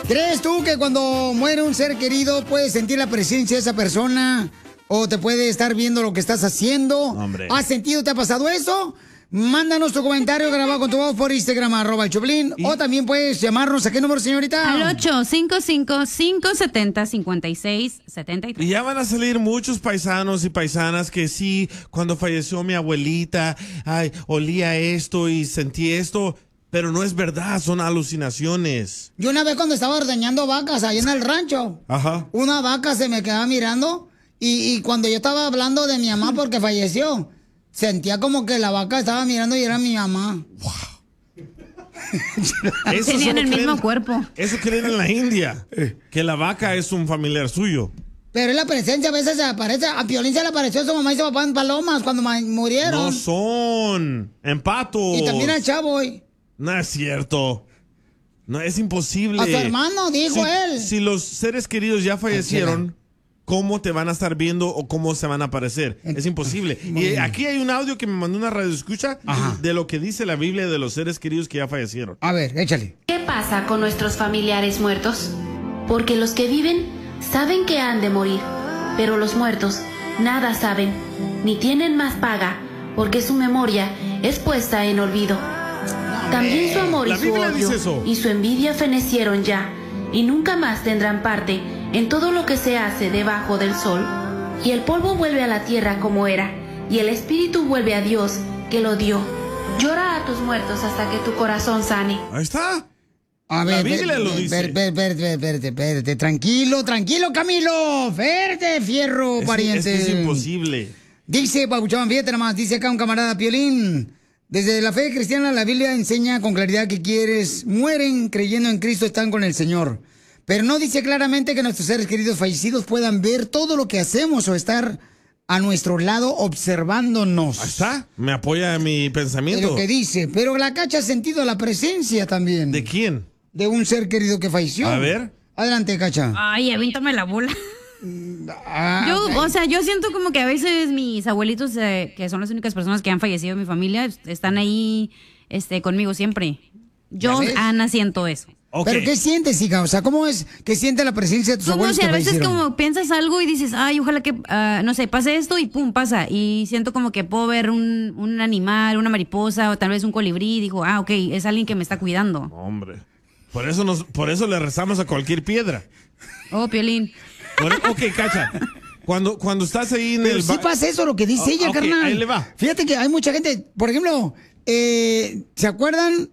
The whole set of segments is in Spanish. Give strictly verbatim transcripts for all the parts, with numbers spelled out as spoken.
¿Crees tú que cuando muere un ser querido puedes sentir la presencia de esa persona? ¿O te puede estar viendo lo que estás haciendo? Hombre. ¿Has sentido, te ha pasado eso? Mándanos tu comentario grabado con tu voz por Instagram, arroba el Choplin. O también puedes llamarnos. ¿A qué número, señorita? Al ocho cinco cinco, cinco siete cero, cinco seis siete tres. Y ya van a salir muchos paisanos y paisanas que sí, cuando falleció mi abuelita, ay, olía esto y sentí esto. Pero no es verdad, son alucinaciones. Yo una vez cuando estaba ordeñando vacas ahí en el rancho, Ajá. una vaca se me quedaba mirando y, y cuando yo estaba hablando de mi mamá porque falleció, sentía como que la vaca estaba mirando y era mi mamá. Eso Tenían solo el mismo creen- cuerpo. Eso creen en la India, que la vaca es un familiar suyo. Pero es la presencia, a veces se aparece. A Piolín se le apareció a su mamá y su papá en Palomas cuando ma- murieron. No son, en patos. Y también al chavo hoy. No es cierto. No, es imposible. A su hermano, dijo si, él. Si los seres queridos ya fallecieron, ¿cómo te van a estar viendo o cómo se van a aparecer? Es imposible. Y aquí hay un audio que me mandó una radio escucha de lo que dice la Biblia de los seres queridos que ya fallecieron. A ver, échale. ¿Qué pasa con nuestros familiares muertos? Porque los que viven saben que han de morir, pero los muertos nada saben, ni tienen más paga, porque su memoria es puesta en olvido. También su amor y La su Biblia odio dice eso. y su envidia fenecieron ya, y nunca más tendrán parte en todo lo que se hace debajo del sol. Y el polvo vuelve a la tierra como era, y el espíritu vuelve a Dios que lo dio. Llora a tus muertos hasta que tu corazón sane. Ahí está. A ver, La Biblia ver- lo ver- dice. ver- ver- ver- ver- ver- espérate, tranquilo, tranquilo, Camilo. Verde, fierro, Es, pariente. es que es imposible. Dice, Pabuchón, fíjate nomás, dice acá un camarada, Piolín. Desde la fe cristiana, la Biblia enseña con claridad que quieres mueren creyendo en Cristo, están con el Señor. Pero no dice claramente que nuestros seres queridos fallecidos puedan ver todo lo que hacemos o estar a nuestro lado observándonos. Ahí está. Me apoya mi Es pensamiento. lo que dice. Pero la Cacha ha sentido la presencia también. ¿De quién? De un ser querido que falleció. A ver. Adelante, Cacha. Ay, avíntame la bola. Ah, Yo, ok. o sea, yo siento como que a veces mis abuelitos, eh, que son las únicas personas que han fallecido en mi familia, están ahí este, conmigo siempre. Yo, ¿Ya ves? Ana, siento eso. Ok. ¿Pero qué sientes, hija? O sea, ¿cómo es que siente la presencia de tus Como abuelos si que a veces fallecieron? como piensas algo y dices, ay, ojalá que, ah, no sé, pase esto y pum, pasa. Y siento como que puedo ver un, un animal, una mariposa o tal vez un colibrí y digo, ah, ok, es alguien que me está cuidando. Hombre. Por eso, nos, por eso le rezamos a cualquier piedra. Oh, Piolín. Por- ok, Cacha. Cuando, cuando estás ahí en Pero el... sí ba- pasa eso, lo que dice Ah, ella, ok, carnal. ahí le va. Fíjate que hay mucha gente, por ejemplo, eh, ¿se acuerdan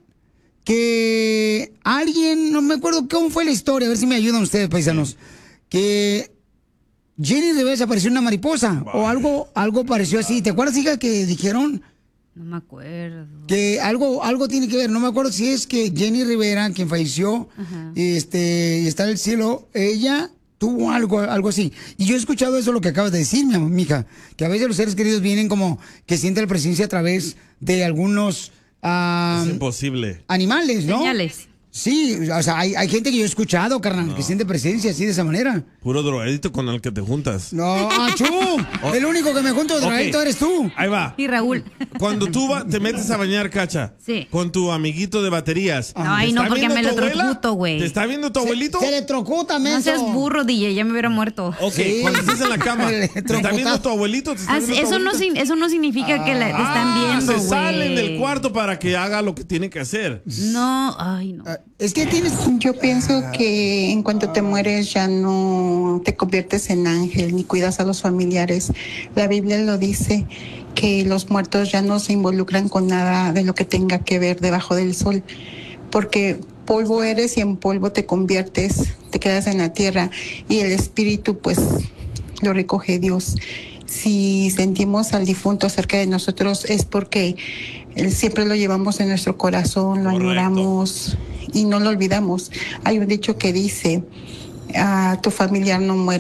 que alguien, no me acuerdo cómo fue la historia, a ver si me ayudan ustedes, paisanos, que Jenny Rivera se apareció una mariposa o algo, algo pareció así? ¿Te acuerdas, hija, que dijeron No me acuerdo. que algo, algo tiene que ver? No me acuerdo si es que Jenny Rivera, quien falleció, Ajá. este, y está en el cielo, ella tuvo algo, algo así. Y yo he escuchado eso, lo que acabas de decir, mi mija, que a veces los seres queridos vienen como que sienten la presencia a través de algunos ah, Es imposible. animales, ¿no? Señales. Sí, o sea, hay, hay gente que yo he escuchado, carnal, que siente presencia así de esa manera. Puro drogadito con el que te juntas. No, achú, el único que me junto de Ok. drogadicto eres tú. Ahí va. Y Raúl. Cuando tú va- te metes a bañar, Cacha, Sí. con tu amiguito de baterías. No, ay, ¿te no, está porque viendo me tu lo abuela? trocuto, güey. ¿Te está viendo tu abuelito? Se electrocuta, No menso. seas burro, D J, ya me hubiera muerto. Ok, Sí. cuando estés en la cama, ¿te está Electrocutado. viendo tu abuelito? ¿Te está Ah, viendo tu eso, no, abuelita? sin- eso no significa que la, te están Ah, viendo, se güey. salen del cuarto para que haga lo que tiene que hacer. No, ay, no. Ah, Es que tienes... Yo pienso que en cuanto te mueres ya no te conviertes en ángel ni cuidas a los familiares. La Biblia lo dice, que los muertos ya no se involucran con nada de lo que tenga que ver debajo del sol, porque polvo eres y en polvo te conviertes, te quedas en la tierra y el espíritu pues lo recoge Dios. Si sentimos al difunto cerca de nosotros es porque él siempre lo llevamos en nuestro corazón, lo Correcto. añoramos y no lo olvidamos. Hay un dicho que dice, ah, tu familiar no muere